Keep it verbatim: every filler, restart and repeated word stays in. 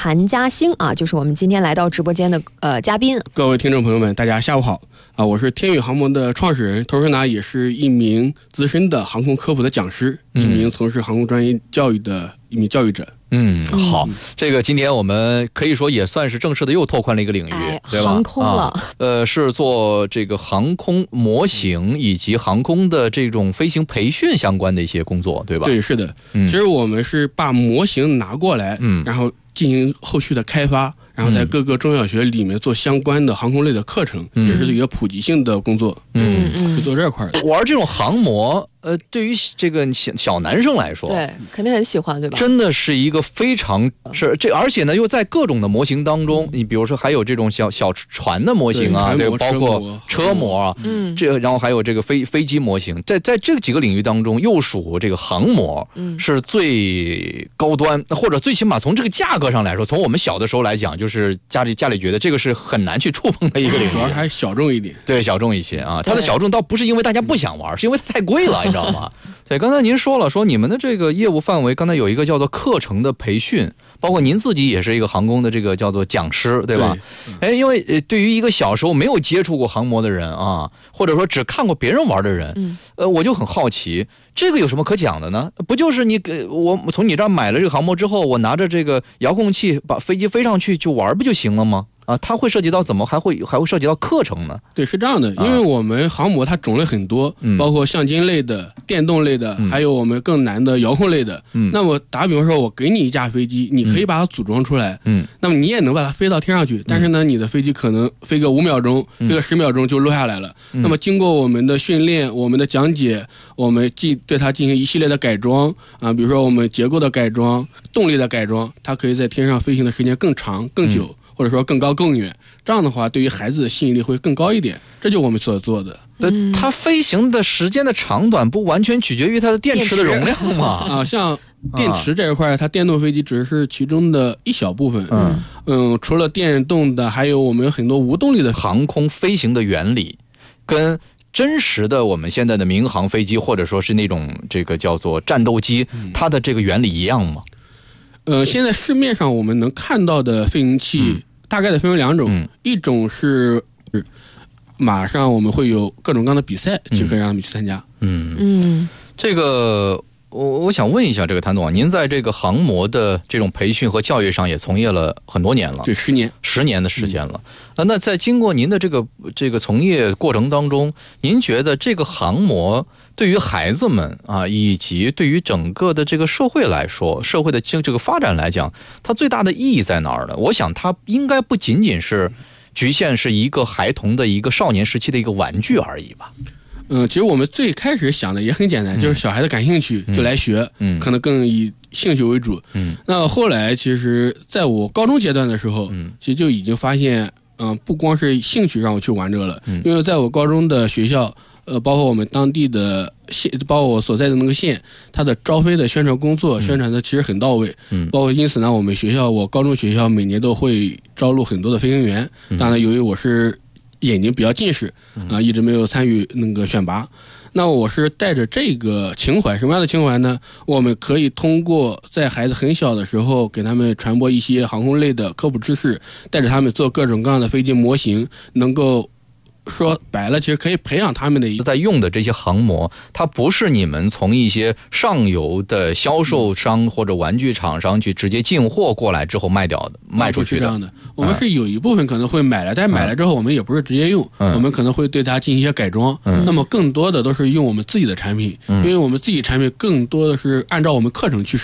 韩嘉兴啊，就是我们今天来到直播间的呃嘉宾。 各位听众朋友们，大家下午好啊！我是天宇航模的创始人，同时呢也是一名资深的航空科普的讲师，嗯、一名从事航空专业教育的一名教育者。 嗯，好，这个今天我们可以说也算是正式的又拓宽了一个领域， 哎、 对吧？ 航空了、 啊，呃，是做这个航空模型以及航空的这种飞行培训相关的一些工作，对吧？ 对，是的。 嗯、 其实我们是把模型拿过来，嗯，然后进行后续的开发，然后在各个中小学里面做相关的航空类的课程，嗯、也是一个普及性的工作， 嗯嗯，是做这块的。 玩这种航模。呃，对于这个小小男生来说， 对，肯定很喜欢，对吧？ 真的是一个非常是这，而且呢，又在各种的模型当中，你比如说还有这种小小船的模型啊，对， 对包括车模啊， 嗯， 这然后还有这个飞飞机模型，在在这几个领域当中，又属这个航模，嗯，是最高端，或者最起码从这个价格上来说，从我们小的时候来讲，就是家里家里觉得这个是很难去触碰的一个领域， 主要还小众一点， 对，小众一些啊。它的小众倒不是因为大家不想玩，是因为它太贵了。你知道吗？对，刚才您说了，说你们的这个业务范围，刚才有一个叫做课程的培训，包括您自己也是一个航空的这个叫做讲师，对吧？对，哎，因为呃，对于一个小时候没有接触过航模的人啊，或者说只看过别人玩的人，嗯，呃，我就很好奇，这个有什么可讲的呢？不就是你给我从你这儿买了这个航模之后，我拿着这个遥控器把飞机飞上去就玩不就行了吗？啊，它会涉及到怎么还会还会涉及到课程呢？ 对，是这样的，因为我们航模它种类很多，嗯、包括相机类的、电动类的，嗯、还有我们更难的遥控类的。嗯，那么打比方说，我给你一架飞机，你可以把它组装出来，嗯，那么你也能把它飞到天上去，但是呢，你的飞机可能飞个五秒钟，飞个十秒钟就落下来了。嗯、那么经过我们的训练、我们的讲解，我们进对它进行一系列的改装啊，比如说我们结构的改装、动力的改装，它可以在天上飞行的时间更长、更久。嗯，或者说更高更远，这样的话对于孩子的吸引力会更高一点，这就是我们所做的。 呃，它飞行的时间的长短不完全取决于它的电池的容量吗？ 啊，像电池这一块，它电动飞机只是其中的一小部分。嗯嗯，除了电动的，还有我们有很多无动力的航空飞行的原理，跟真实的我们现在的民航飞机或者说是那种这个叫做战斗机，它的这个原理一样吗？ 呃，现在市面上我们能看到的飞行器。嗯，大概的分为两种，嗯、一种是马上我们会有各种各样的比赛，就可以让他们去参加。 嗯嗯，这个我我想问一下这个谭总，您在这个航模的这种培训和教育上也从业了很多年了， 对，十年， 十年的时间了。嗯、那在经过您的这个这个从业过程当中，您觉得这个航模对于孩子们啊，以及对于整个的这个社会来说，社会的这个发展来讲，它最大的意义在哪儿呢？我想它应该不仅仅是局限是一个孩童的一个少年时期的一个玩具而已吧。 嗯，其实我们最开始想的也很简单，嗯、就是小孩子感兴趣就来学，嗯，可能更以兴趣为主。嗯，那后来其实在我高中阶段的时候，嗯，其实就已经发现，嗯、呃，不光是兴趣让我去玩这个了，嗯，因为在我高中的学校。呃，包括我们当地的县，包括我所在的那个县，它的招飞的宣传工作，宣传的其实很到位。嗯，包括因此呢，我们学校，我高中学校每年都会招录很多的飞行员。当然，由于我是眼睛比较近视，啊、呃，一直没有参与那个选拔。那我是带着这个情怀，什么样的情怀呢？我们可以通过在孩子很小的时候，给他们传播一些航空类的科普知识，带着他们做各种各样的飞机模型，能够。说白了，其实可以培养他们的一在用的这些航模，它不是你们从一些上游的销售商或者玩具厂商去直接进货过来之后卖掉的，卖出去的。 是这样的，我们是有一部分可能会买来，但买来之后我们也不是直接用，嗯、我们可能会对它进行一些改装。嗯、那么更多的都是用我们自己的产品，嗯、因为我们自己产品更多的是按照我们课程去。